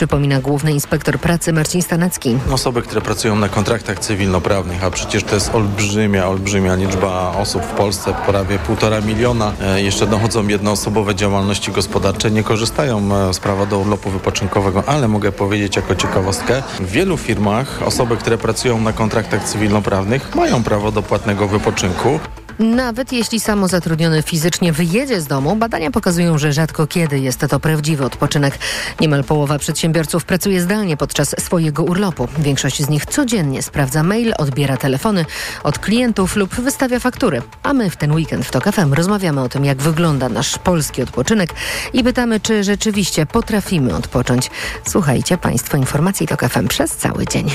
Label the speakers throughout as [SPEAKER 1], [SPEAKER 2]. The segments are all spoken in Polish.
[SPEAKER 1] przypomina główny inspektor pracy Marcin Stanecki.
[SPEAKER 2] Osoby, które pracują na kontraktach cywilnoprawnych, a przecież to jest olbrzymia liczba osób w Polsce, prawie 1,5 miliona. Jeszcze dochodzą jednoosobowe działalności gospodarcze, nie korzystają z prawa do urlopu wypoczynkowego, ale mogę powiedzieć jako ciekawostkę, w wielu firmach osoby, które pracują na kontraktach cywilnoprawnych mają prawo do płatnego wypoczynku.
[SPEAKER 1] Nawet jeśli samozatrudniony fizycznie wyjedzie z domu, badania pokazują, że rzadko kiedy jest to prawdziwy odpoczynek. Niemal połowa przedsiębiorców pracuje zdalnie podczas swojego urlopu. Większość z nich codziennie sprawdza mail, odbiera telefony od klientów lub wystawia faktury. A my w ten weekend w TOK FM rozmawiamy o tym, jak wygląda nasz polski odpoczynek i pytamy, czy rzeczywiście potrafimy odpocząć. Słuchajcie Państwo informacji TOK FM przez cały dzień.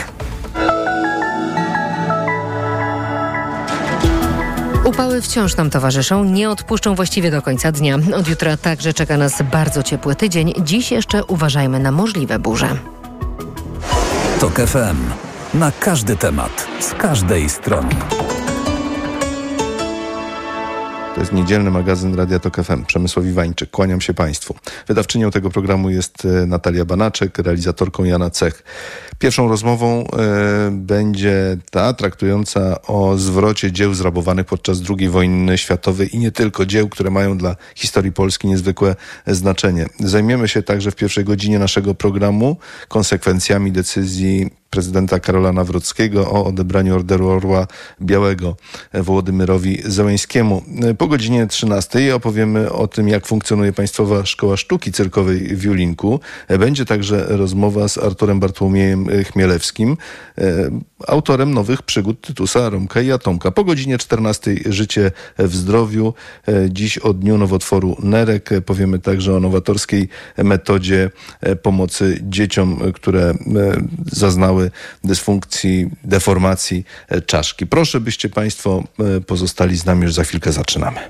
[SPEAKER 1] Upały wciąż nam towarzyszą, nie odpuszczą właściwie do końca dnia. Od jutra także czeka nas bardzo ciepły tydzień. Dziś jeszcze uważajmy na możliwe burze.
[SPEAKER 3] TOK FM. Na każdy temat, z każdej strony.
[SPEAKER 4] To jest niedzielny magazyn Radia TOK FM. Przemysław Iwańczyk, kłaniam się Państwu. Wydawczynią tego programu jest Natalia Banaczek, realizatorką Jana Cech. Pierwszą rozmową będzie ta traktująca o zwrocie dzieł zrabowanych podczas II wojny światowej i nie tylko dzieł, które mają dla historii Polski niezwykłe znaczenie. Zajmiemy się także w pierwszej godzinie naszego programu konsekwencjami decyzji prezydenta Karola Nawrockiego o odebraniu Orderu Orła Białego Wołodymyrowi Zełenskiemu. Po godzinie 13 opowiemy o tym, jak funkcjonuje Państwowa Szkoła Sztuki Cyrkowej w Julinku. Będzie także rozmowa z Arturem Bartłomiejem Chmielewskim, autorem nowych przygód Tytusa, Romka i Atomka. Po godzinie 14 Życie w zdrowiu. Dziś o Dniu Nowotworu nerek. Powiemy także o nowatorskiej metodzie pomocy dzieciom, które zaznały dysfunkcji, deformacji czaszki. Proszę, byście Państwo pozostali z nami, już za chwilkę zaczynamy.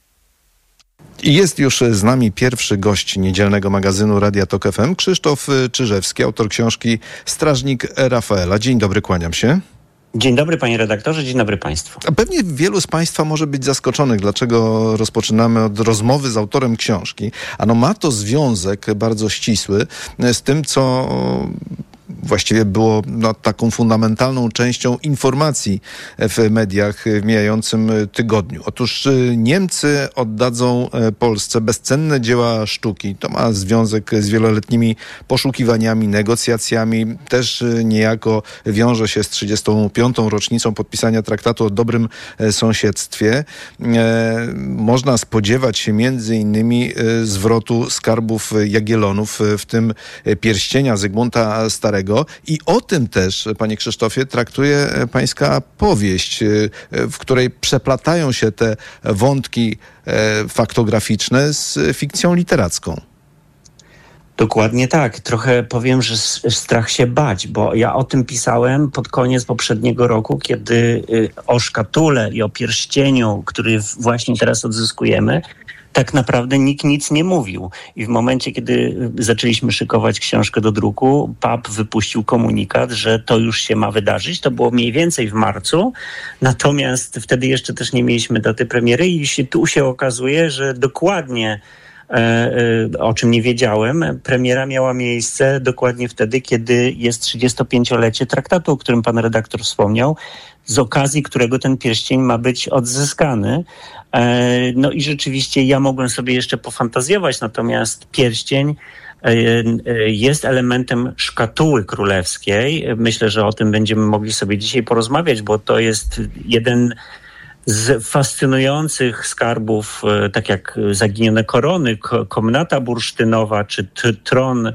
[SPEAKER 4] I jest już z nami pierwszy gość niedzielnego magazynu Radia TOK FM, Krzysztof Czyżewski, autor książki Strażnik Rafaela. Dzień dobry, kłaniam się.
[SPEAKER 5] Dzień dobry panie redaktorze, dzień dobry państwu.
[SPEAKER 4] A pewnie wielu z Państwa może być zaskoczonych, dlaczego rozpoczynamy od rozmowy z autorem książki. Ano ma to związek bardzo ścisły z tym, co właściwie było taką fundamentalną częścią informacji w mediach w mijającym tygodniu. Otóż Niemcy oddadzą Polsce bezcenne dzieła sztuki. To ma związek z wieloletnimi poszukiwaniami, negocjacjami. Też niejako wiąże się z 35. rocznicą podpisania traktatu o dobrym sąsiedztwie. Można spodziewać się między innymi zwrotu skarbów Jagiellonów, w tym pierścienia Zygmunta Starego. I o tym też, panie Krzysztofie, traktuje pańska powieść, w której przeplatają się te wątki faktograficzne z fikcją literacką.
[SPEAKER 5] Dokładnie tak. Trochę powiem, że strach się bać, bo ja o tym pisałem pod koniec poprzedniego roku, kiedy o szkatule i o pierścieniu, który właśnie teraz odzyskujemy, tak naprawdę nikt nic nie mówił. I w momencie, kiedy zaczęliśmy szykować książkę do druku, PAP wypuścił komunikat, że to już się ma wydarzyć. To było mniej więcej w marcu, natomiast wtedy jeszcze też nie mieliśmy daty premiery i tu się okazuje, że dokładnie o czym nie wiedziałem, premiera miała miejsce dokładnie wtedy, kiedy jest 35-lecie traktatu, o którym pan redaktor wspomniał, z okazji którego ten pierścień ma być odzyskany. No i rzeczywiście ja mogłem sobie jeszcze pofantazjować, natomiast pierścień jest elementem szkatuły królewskiej. Myślę, że o tym będziemy mogli sobie dzisiaj porozmawiać, bo to jest jeden z fascynujących skarbów, tak jak zaginione korony, komnata bursztynowa czy tron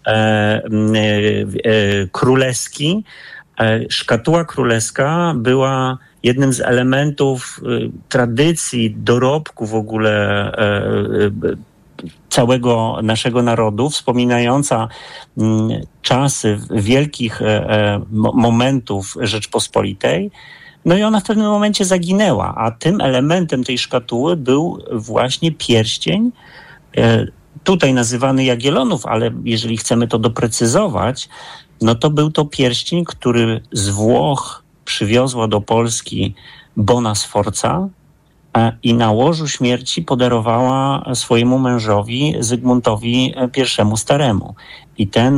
[SPEAKER 5] królewski. Szkatuła królewska była jednym z elementów tradycji, dorobku w ogóle całego naszego narodu, wspominająca czasy wielkich momentów Rzeczpospolitej. No i ona w pewnym momencie zaginęła, a tym elementem tej szkatuły był właśnie pierścień, tutaj nazywany Jagiellonów, ale jeżeli chcemy to doprecyzować, no to był to pierścień, który z Włoch przywiozła do Polski Bona Sforza i na łożu śmierci podarowała swojemu mężowi Zygmuntowi I Staremu. I ten